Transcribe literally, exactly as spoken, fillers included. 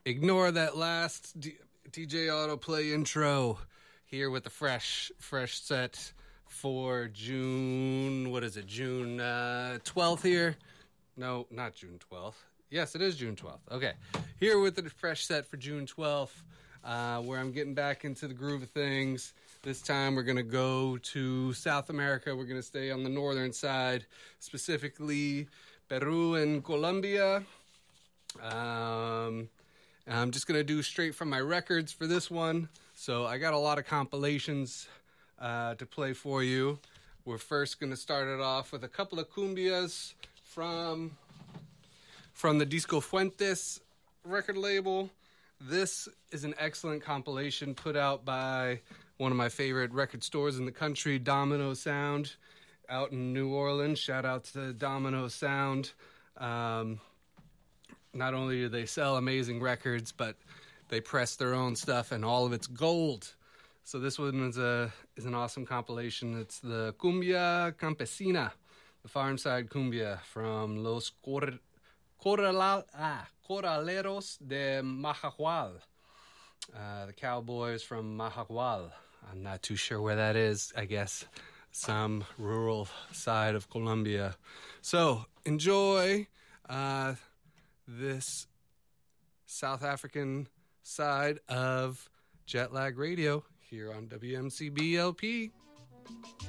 Ignore that last D- DJ Autoplay intro. Here with the fresh, fresh set for June, what is it, June uh, twelfth here? No, not June twelfth. Yes, it is June twelfth. Okay. Here with the fresh set for June twelfth, uh, where I'm getting back into the groove of things. This time we're going to go to South America. We're going to stay on the northern side, specifically Peru and Colombia. Um... I'm just going to do straight from my records for this one. So I got a lot of compilations uh, to play for you. We're first going to start it off with a couple of cumbias from, from the Disco Fuentes record label. This is an excellent compilation put out by one of my favorite record stores in the country, Domino Sound, out in New Orleans. Shout out to Domino Sound. Um... Not only do they sell amazing records, but they press their own stuff, and all of it's gold. So this one is a is an awesome compilation. It's the Cumbia Campesina, the farm side cumbia from Los Cor- Corral- ah, Corraleros de Majagual, uh, the cowboys from Majagual. I'm not too sure where that is. I guess some rural side of Colombia. So enjoy. Uh, this South African side of Jetlag Radio here on W M C B L P.